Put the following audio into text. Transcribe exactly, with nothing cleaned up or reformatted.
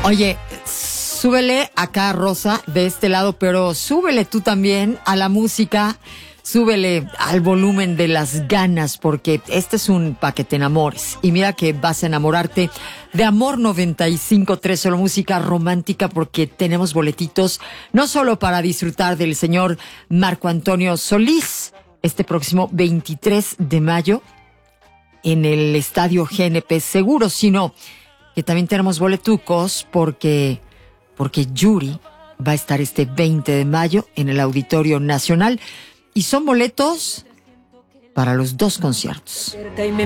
Oye, súbele acá, Rosa, de este lado, pero súbele tú también a la música, súbele al volumen de las ganas, porque este es un pa' que te enamores. Y mira que vas a enamorarte de Amor noventa y cinco punto tres, solo música romántica, porque tenemos boletitos, no solo para disfrutar del señor Marco Antonio Solís, este próximo veintitrés de mayo, en el Estadio G N P Seguros, sino que también tenemos boletucos porque, porque Yuri va a estar este veinte de mayo en el Auditorio Nacional y son boletos para los dos conciertos.